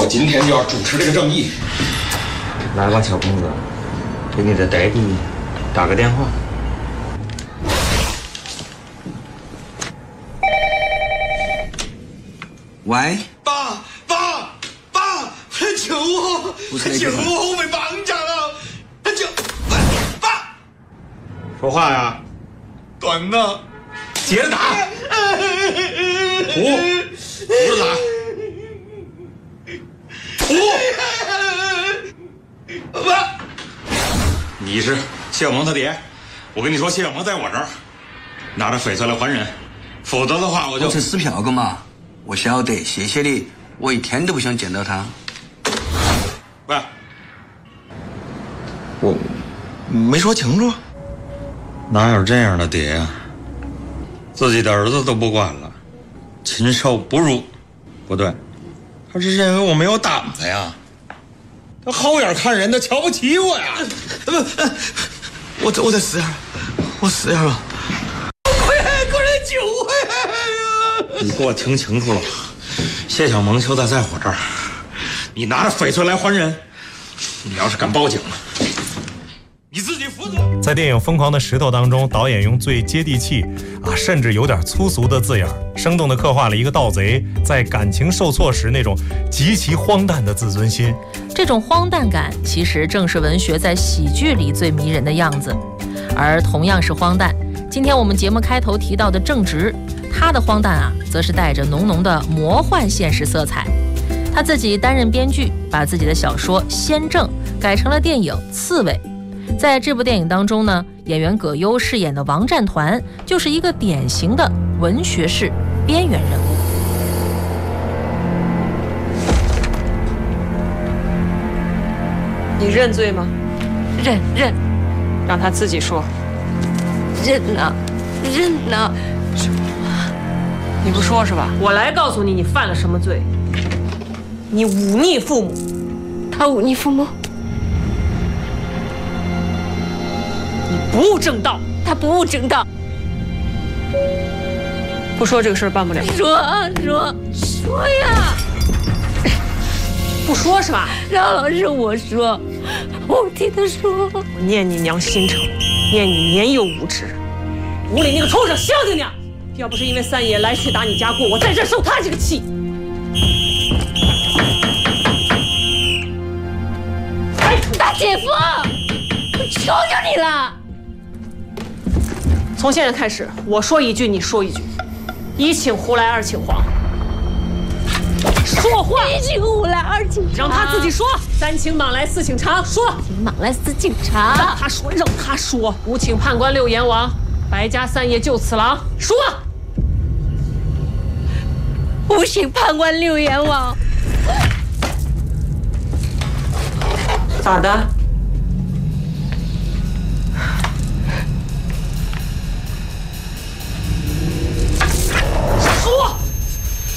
今天就要主持这个正义。 来吧，小公子，给你的爹地打个电话。 喂， 爸，救我！救我！我被绑架了！救！爸， 说话呀！ 断了！ 接着打！不是打！ 爸， 你是谢小萌他爹，我跟你说，谢小萌在我这儿，拿着翡翠来还人，否则的话我就…… 我是撕票个嘛，我晓得，谢谢你，我一天都不想见到他。 喂， 我没说清楚。 哪有这样的爹呀？自己的儿子都不管了，亲手不入，不对，他是认为我没有胆子呀，他好眼看人，他瞧不起我呀。 我在死眼，我死眼了！快来救我呀！ 你给我听清楚了，谢小萌就在我这儿，你拿着翡翠来还人，你要是敢报警了，你自己负责。 在电影《疯狂的石头》当中，导演用最接地气甚至有点粗俗的字眼，生动地刻画了一个盗贼在感情受挫时那种极其荒诞的自尊心。 这种荒诞感其实正是文学在喜剧里最迷人的样子。而同样是荒诞，今天我们节目开头提到的正直，他的荒诞则是带着浓浓的魔幻现实色彩。他自己担任编剧，把自己的小说《先正》改成了电影《刺猬》。在这部电影当中呢，演员葛优饰演的王战团就是一个典型的文学式边缘人物。 你认罪吗？ 认， 让他自己说。 认了。 你不说是吧？我来告诉你，你犯了什么罪？你忤逆父母。 他忤逆父母？ 你不务正道。 他不务正道。 不说这个事儿办不了。 说呀！ 不说是吧？ 让老师我说，我替他说。 我念你娘心诚，念你年幼无知。屋里那个畜生消停点！要不是因为三爷来去打你家过，我在这受他这个气。 大姐夫，我求求你了！ 从现在开始，我说一句你说一句，一请胡来，二请黄。说话！ 一请胡来，二请让他自己说。三请莽来，四请长。说。 莽来，四请长。 让他说。五请判官，六阎王，白家三爷救此郎。说。 五请判官，六阎王。 咋的？